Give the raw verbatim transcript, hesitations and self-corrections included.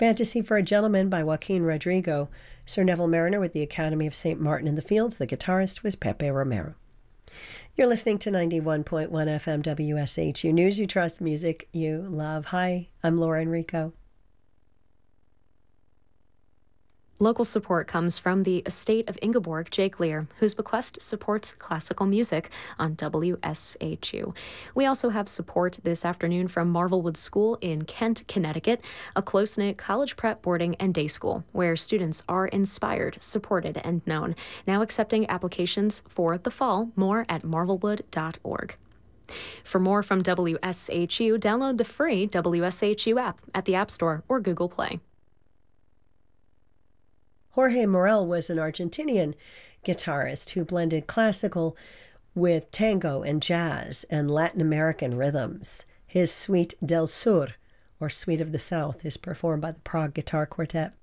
Fantasy for a Gentleman by Joaquin Rodrigo. Sir Neville Mariner with the Academy of Saint Martin in the Fields. The guitarist was Pepe Romero. You're listening to ninety-one point one F M W S H U News You Trust, music you love. Hi, I'm Laura Enrico. Local support comes from the estate of Ingeborg Jake Lear, whose bequest supports classical music on W S H U. We also have support this afternoon from Marvelwood School in Kent, Connecticut, a close-knit college prep boarding and day school where students are inspired, supported, and known. Now accepting applications for the fall. More at marvelwood dot org. For more from W S H U, download the free W S H U app at the App Store or Google Play. Jorge Morel was an Argentinian guitarist who blended classical with tango and jazz and Latin American rhythms. His Suite del Sur, or Suite of the South, is performed by the Prague Guitar Quartet.